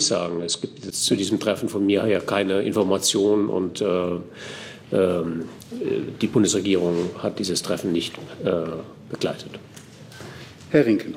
sagen. Es gibt jetzt zu diesem Treffen von mir ja keine Informationen und die Bundesregierung hat dieses Treffen nicht begleitet. Herr Rinke.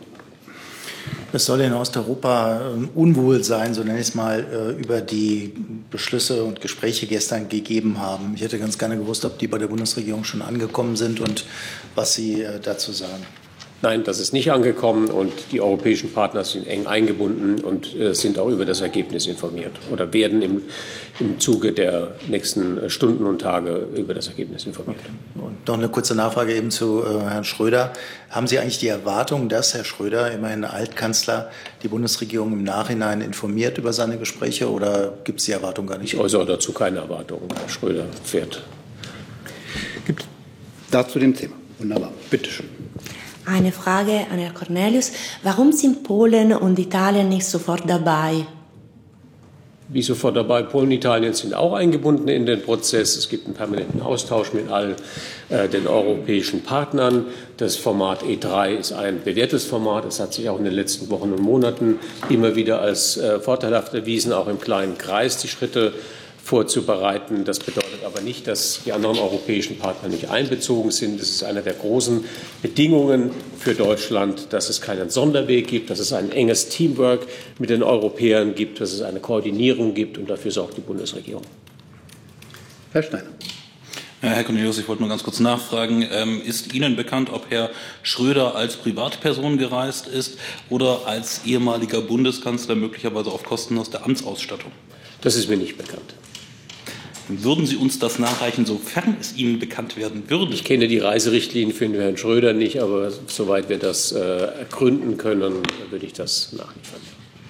Es soll in Osteuropa Unwohlsein, so nenne ich es mal, über die Beschlüsse und Gespräche gestern gegeben haben. Ich hätte ganz gerne gewusst, ob die bei der Bundesregierung schon angekommen sind und was Sie dazu sagen. Nein, das ist nicht angekommen und die europäischen Partner sind eng eingebunden und sind auch über das Ergebnis informiert oder werden im Zuge der nächsten Stunden und Tage über das Ergebnis informiert. Okay. Und noch eine kurze Nachfrage eben zu Herrn Schröder. Haben Sie eigentlich die Erwartung, dass Herr Schröder, immerhin Altkanzler, die Bundesregierung im Nachhinein informiert über seine Gespräche oder gibt es die Erwartung gar nicht? Ich äußere dazu keine Erwartung. Herr Schröder fährt. Gibt dazu dem Thema. Wunderbar. Bitte schön. Eine Frage an Herrn Cornelius. Warum sind Polen und Italien nicht sofort dabei? Wie sofort dabei? Polen und Italien sind auch eingebunden in den Prozess. Es gibt einen permanenten Austausch mit all den europäischen Partnern. Das Format E3 ist ein bewährtes Format. Es hat sich auch in den letzten Wochen und Monaten immer wieder als vorteilhaft erwiesen, auch im kleinen Kreis die Schritte vorzubereiten. Das bedeutet aber nicht, dass die anderen europäischen Partner nicht einbezogen sind. Es ist eine der großen Bedingungen für Deutschland, dass es keinen Sonderweg gibt, dass es ein enges Teamwork mit den Europäern gibt, dass es eine Koordinierung gibt, und dafür sorgt die Bundesregierung. Herr Steiner. Herr Cornelius, ich wollte nur ganz kurz nachfragen. Ist Ihnen bekannt, ob Herr Schröder als Privatperson gereist ist oder als ehemaliger Bundeskanzler, möglicherweise auf Kosten aus der Amtsausstattung? Das ist mir nicht bekannt. Würden Sie uns das nachreichen, sofern es Ihnen bekannt werden würde? Ich kenne die Reiserichtlinien für Herrn Schröder nicht, aber soweit wir das ergründen können, würde ich das nachliefern.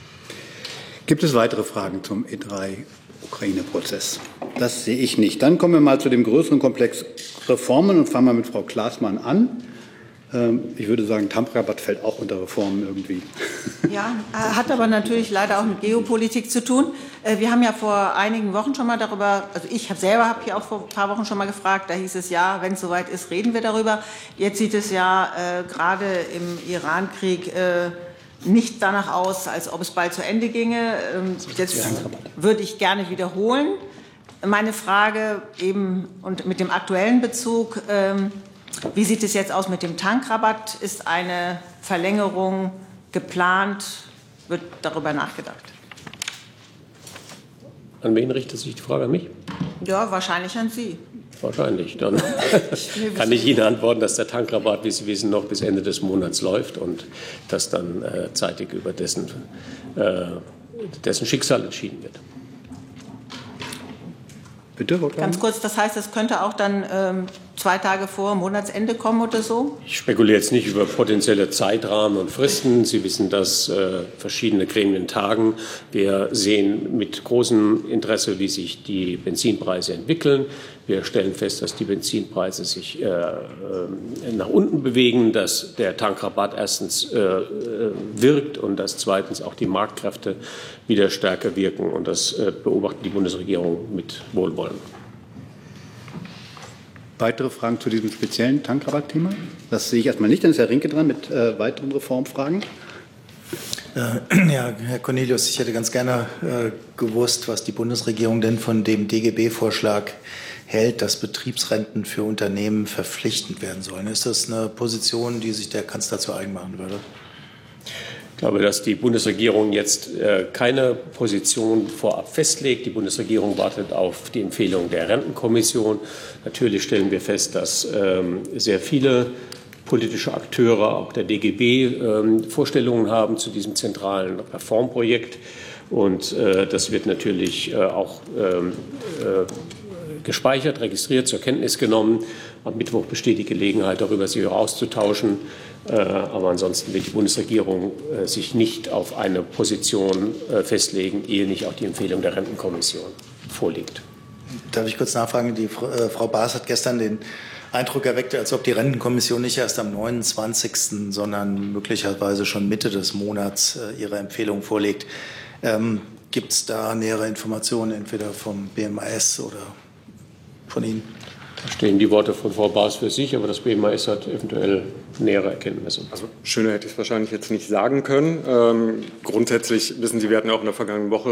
Gibt es weitere Fragen zum E3-Ukraine-Prozess? Das sehe ich nicht. Dann kommen wir mal zu dem größeren Komplex Reformen und fangen wir mit Frau Klaßmann an. Ich würde sagen, Tankrabatt fällt auch unter Reformen irgendwie. Ja, hat aber natürlich leider auch mit Geopolitik zu tun. Wir haben ja vor einigen Wochen schon mal darüber, also ich habe hier auch vor ein paar Wochen schon mal gefragt, da hieß es ja, wenn es soweit ist, reden wir darüber. Jetzt sieht es ja gerade im Iran-Krieg nicht danach aus, als ob es bald zu Ende ginge. Jetzt würde ich gerne wiederholen. Meine Frage eben und mit dem aktuellen Bezug, wie sieht es jetzt aus mit dem Tankrabatt? Ist eine Verlängerung geplant? Wird darüber nachgedacht? An wen richtet sich die Frage? An mich? Ja, wahrscheinlich an Sie. Wahrscheinlich. Dann kann ich Ihnen antworten, dass der Tankrabatt, wie Sie wissen, noch bis Ende des Monats läuft und dass dann zeitig über dessen Schicksal entschieden wird. Bitte, ganz kurz, das heißt, es könnte auch dann 2 Tage vor Monatsende kommen oder so? Ich spekuliere jetzt nicht über potenzielle Zeitrahmen und Fristen. Sie wissen, dass verschiedene Gremien tagen. Wir sehen mit großem Interesse, wie sich die Benzinpreise entwickeln. Wir stellen fest, dass die Benzinpreise sich nach unten bewegen, dass der Tankrabatt erstens wirkt und dass zweitens auch die Marktkräfte wieder stärker wirken. Und das beobachtet die Bundesregierung mit Wohlwollen. Weitere Fragen zu diesem speziellen Tankrabatt-Thema? Das sehe ich erstmal nicht. Dann ist Herr Rinke dran mit weiteren Reformfragen. Ja, Herr Cornelius, ich hätte ganz gerne gewusst, was die Bundesregierung denn von dem DGB-Vorschlag hält, dass Betriebsrenten für Unternehmen verpflichtend werden sollen. Ist das eine Position, die sich der Kanzler zu eigen machen würde? Ich glaube, dass die Bundesregierung jetzt keine Position vorab festlegt. Die Bundesregierung wartet auf die Empfehlung der Rentenkommission. Natürlich stellen wir fest, dass sehr viele politische Akteure, auch der DGB, Vorstellungen haben zu diesem zentralen Reformprojekt. Und das wird natürlich auch gespeichert, registriert, zur Kenntnis genommen. Am Mittwoch besteht die Gelegenheit, darüber sich auch auszutauschen. Aber ansonsten wird die Bundesregierung sich nicht auf eine Position festlegen, ehe nicht auch die Empfehlung der Rentenkommission vorliegt. Darf ich kurz nachfragen? Die Frau Baas hat gestern den Eindruck erweckt, als ob die Rentenkommission nicht erst am 29., sondern möglicherweise schon Mitte des Monats ihre Empfehlung vorlegt. Gibt es da nähere Informationen, entweder vom BMAS oder von Ihnen? Da stehen die Worte von Frau Baas für sich, aber das BMAS hat eventuell nähere Erkenntnisse. Also schöner hätte ich es wahrscheinlich jetzt nicht sagen können. Grundsätzlich wissen Sie, wir hatten ja auch in der vergangenen Woche